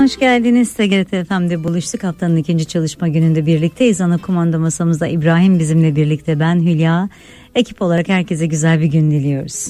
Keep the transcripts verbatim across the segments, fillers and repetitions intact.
hoş geldiniz. T G R T F M'de buluştuk. Haftanın ikinci çalışma gününde birlikteyiz. Ana kumanda masamızda İbrahim bizimle birlikte, ben Hülya. Ekip olarak herkese güzel bir gün diliyoruz.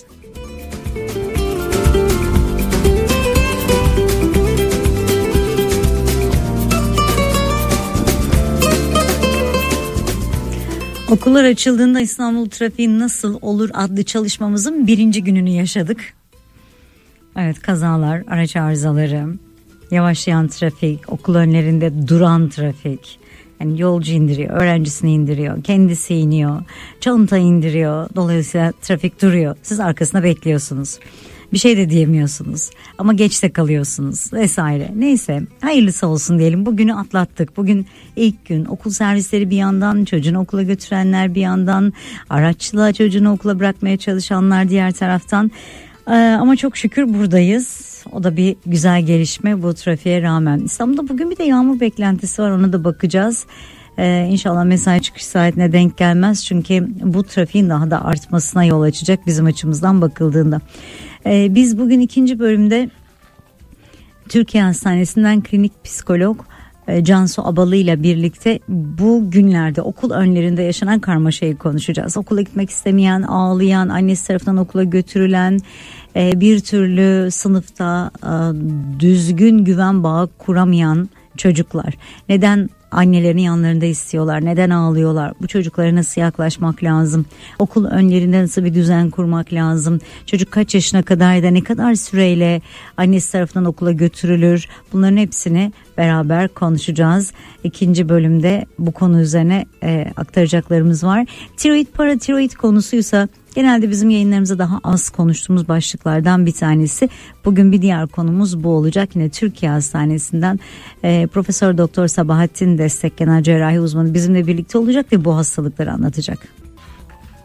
Okullar açıldığında İstanbul trafiği nasıl olur adlı çalışmamızın birinci gününü yaşadık. Evet, kazalar, araç arızaları, yavaşlayan trafik, okul önlerinde duran trafik. Yani yolcu indiriyor, öğrencisini indiriyor, kendisi iniyor, çanta indiriyor. Dolayısıyla trafik duruyor. Siz arkasında bekliyorsunuz. Bir şey de diyemiyorsunuz ama geç de kalıyorsunuz vesaire. Neyse, hayırlısı olsun diyelim. Bugünü atlattık. Bugün ilk gün, okul servisleri bir yandan, çocuğunu okula götürenler bir yandan, araçla çocuğunu okula bırakmaya çalışanlar diğer taraftan. Ee, ama çok şükür buradayız. O da bir güzel gelişme bu trafiğe rağmen. İstanbul'da bugün bir de yağmur beklentisi var, ona da bakacağız. Ee, İnşallah mesai çıkış saatine denk gelmez. Çünkü bu trafiğin daha da artmasına yol açacak bizim açımızdan bakıldığında. Ee, biz bugün ikinci bölümde Türkiye Hastanesi'nden klinik psikolog Cansu Abalı ile birlikte bu günlerde okul önlerinde yaşanan karmaşayı konuşacağız. Okula gitmek istemeyen, ağlayan, annesi tarafından okula götürülen, bir türlü sınıfta düzgün güven bağı kuramayan çocuklar. Neden annelerini yanlarında istiyorlar? Neden ağlıyorlar? Bu çocuklara nasıl yaklaşmak lazım? Okul önlerinde nasıl bir düzen kurmak lazım? Çocuk kaç yaşına kadar da ne kadar süreyle annesi tarafından okula götürülür? Bunların hepsini beraber konuşacağız. İkinci bölümde bu konu üzerine e, aktaracaklarımız var. Tiroid, paratiroid konusuysa genelde bizim yayınlarımızda daha az konuştuğumuz başlıklardan bir tanesi. Bugün bir diğer konumuz bu olacak. Yine Türkiye Hastanesi'nden e, Profesör Doktor Sabahattin Destek, genel cerrahi uzmanı bizimle birlikte olacak ve bu hastalıkları anlatacak.